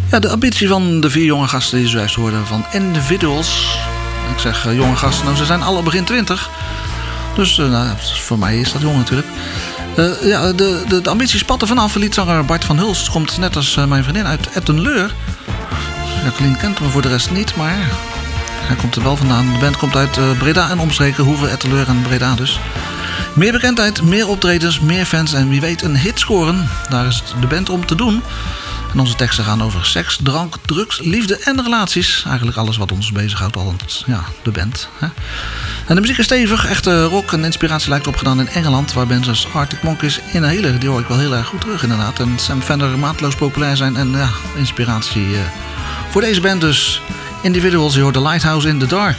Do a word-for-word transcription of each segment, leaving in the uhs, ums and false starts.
Ja, de ambitie van de vier jonge gasten die zojuist hoorden van Individuals. Ik zeg uh, jonge gasten, nou ze zijn alle begin twintig. Dus uh, nou, voor mij is dat jong natuurlijk. Uh, ja, de, de, de ambitie spatte vanaf. Liedzanger Bart van Hulst komt net als uh, mijn vriendin uit Etten-Leur. Jacqueline kent me voor de rest niet, maar hij komt er wel vandaan. De band komt uit uh, Breda en omstreken, Hoeve, Etten-Leur en Breda dus. Meer bekendheid, meer optredens, meer fans en wie weet een hit scoren. Daar is de band om te doen. En onze teksten gaan over seks, drank, drugs, liefde en relaties. Eigenlijk alles wat ons bezighoudt, al ja, de band. Hè? En de muziek is stevig, echte rock en inspiratie lijkt opgedaan in Engeland, waar bands als Arctic Monkeys in een hele, die hoor ik wel heel erg goed terug inderdaad. En Sam Fender maatloos populair zijn en ja, inspiratie uh, voor deze band dus. Individuals, je hoort The Lighthouse in the Dark.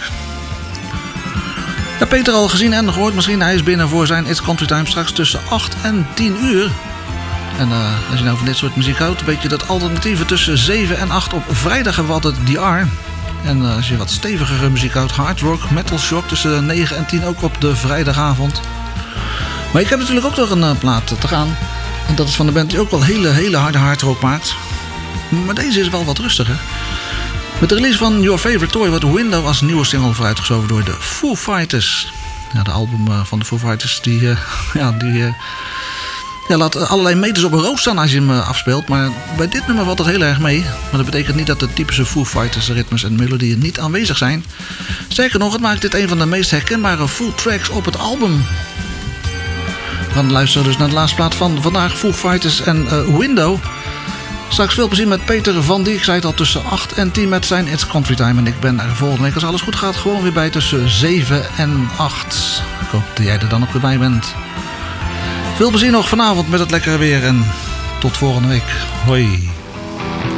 Ja, Peter al gezien en gehoord misschien, hij is binnen voor zijn It's Country Time straks tussen acht en tien uur. En uh, als je nou van dit soort muziek houdt, weet je dat alternatieven tussen zeven en acht op vrijdag hebben we altijd D R. En uh, als je wat stevigere muziek houdt, hard rock, metal shock tussen negen en tien ook op de vrijdagavond. Maar ik heb natuurlijk ook nog een uh, plaat te gaan. En dat is van de band die ook wel hele, hele harde hard rock maakt. Maar deze is wel wat rustiger. Met de release van Your Favorite Toy wordt Window als nieuwe single vooruitgeschoven door de Foo Fighters. Ja, de album uh, van de Foo Fighters die, uh, ja, die uh, ja, laat allerlei meters op een roos staan als je hem uh, afspeelt. Maar bij dit nummer valt dat heel erg mee. Maar dat betekent niet dat de typische Foo Fighters ritmes en melodieën niet aanwezig zijn. Sterker nog, het maakt dit een van de meest herkenbare Foo tracks op het album. We gaan luisteren dus naar de laatste plaat van vandaag, Foo Fighters en uh, Window. Straks veel plezier met Peter van die, ik zei het al, tussen acht en tien met zijn It's Country Time. En ik ben er volgende week, als alles goed gaat, gewoon weer bij tussen zeven en acht. Ik hoop dat jij er dan ook weer bij bent. Veel plezier nog vanavond met het lekkere weer en tot volgende week. Hoi.